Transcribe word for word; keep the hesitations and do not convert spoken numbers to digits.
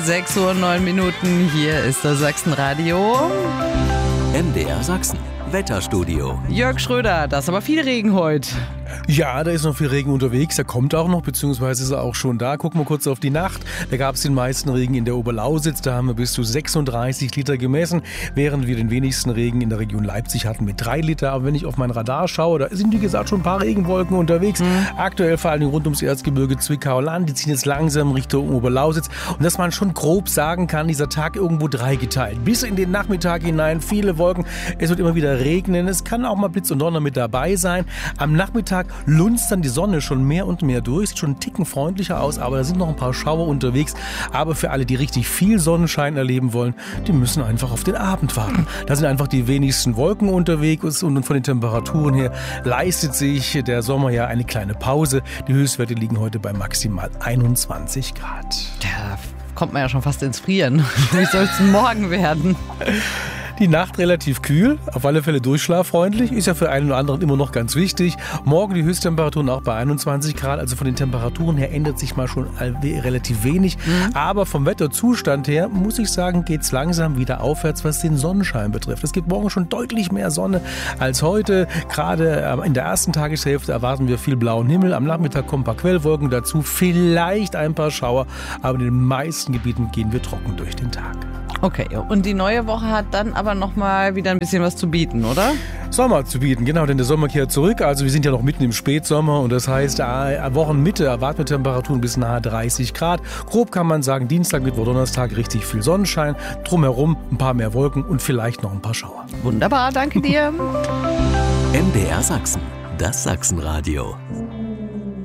sechs Uhr neun Minuten, hier ist das Sachsenradio. M D R Sachsen, Wetterstudio. Jörg Schröder, das ist aber viel Regen heute. Ja, da ist noch viel Regen unterwegs, der kommt auch noch, beziehungsweise ist er auch schon da. Gucken wir kurz auf die Nacht. Da gab es den meisten Regen in der Oberlausitz, da haben wir bis zu sechsunddreißig Liter gemessen, während wir den wenigsten Regen in der Region Leipzig hatten mit drei Liter. Aber wenn ich auf mein Radar schaue, da sind wie gesagt schon ein paar Regenwolken unterwegs. Mhm. Aktuell vor allem rund ums Erzgebirge Zwickau-Land, die ziehen jetzt langsam Richtung Oberlausitz. Und dass man schon grob sagen kann, dieser Tag irgendwo dreigeteilt. Bis in den Nachmittag hinein viele Wolken, es wird immer wieder regnen, es kann auch mal Blitz und Donner mit dabei sein. Am Nachmittag lunzt dann die Sonne schon mehr und mehr durch, sieht schon einen Ticken freundlicher aus, aber da sind noch ein paar Schauer unterwegs. Aber für alle, die richtig viel Sonnenschein erleben wollen, die müssen einfach auf den Abend warten. Da sind einfach die wenigsten Wolken unterwegs und von den Temperaturen her leistet sich der Sommer ja eine kleine Pause. Die Höchstwerte liegen heute bei maximal einundzwanzig Grad. Da kommt man ja schon fast ins Frieren. Wie soll es denn morgen werden? Die Nacht relativ kühl, auf alle Fälle durchschlaffreundlich, ist ja für einen oder anderen immer noch ganz wichtig. Morgen die Höchsttemperaturen auch bei einundzwanzig Grad, also von den Temperaturen her ändert sich mal schon relativ wenig. Mhm. Aber vom Wetterzustand her, muss ich sagen, geht es langsam wieder aufwärts, was den Sonnenschein betrifft. Es gibt morgen schon deutlich mehr Sonne als heute. Gerade in der ersten Tageshälfte erwarten wir viel blauen Himmel. Am Nachmittag kommen ein paar Quellwolken dazu, vielleicht ein paar Schauer, aber in den meisten Gebieten gehen wir trocken durch den Tag. Okay, und die neue Woche hat dann aber nochmal wieder ein bisschen was zu bieten, oder? Sommer zu bieten, genau, denn der Sommer kehrt zurück. Also wir sind ja noch mitten im Spätsommer und das heißt, an Wochenmitte erwarten wir Temperaturen bis nahe dreißig Grad. Grob kann man sagen, Dienstag, Mittwoch, Donnerstag richtig viel Sonnenschein, drumherum ein paar mehr Wolken und vielleicht noch ein paar Schauer. Wunderbar, danke dir. M D R Sachsen, das Sachsenradio.